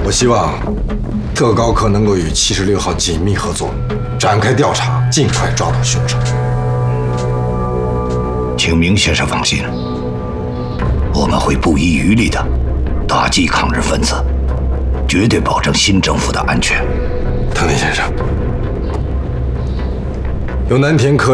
我希望特高科能够与76号紧密合作，展开调查，尽快抓到凶手。 请明先生放心，我们会不遗余力的打击抗日分子，绝对保证新政府的安全。 藤林先生，有南田科